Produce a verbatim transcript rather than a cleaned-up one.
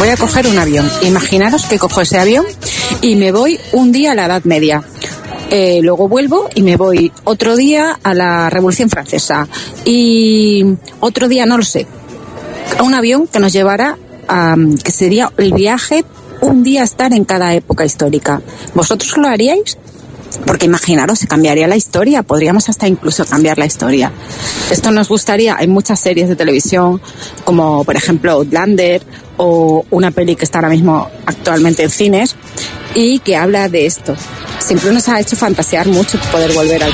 voy a coger un avión. Imaginaros que cojo ese avión y me voy un día a la Edad Media. Eh, luego vuelvo y me voy otro día a la Revolución Francesa. Y otro día, no lo sé, a un avión que nos llevara a, que sería el viaje, un día estar en cada época histórica. ¿Vosotros lo haríais? Porque imaginaros, se cambiaría la historia, podríamos hasta incluso cambiar la historia. Esto nos gustaría, hay muchas series de televisión, como por ejemplo Outlander, o una peli que está ahora mismo actualmente en cines, y que habla de esto. Siempre nos ha hecho fantasear mucho poder volver al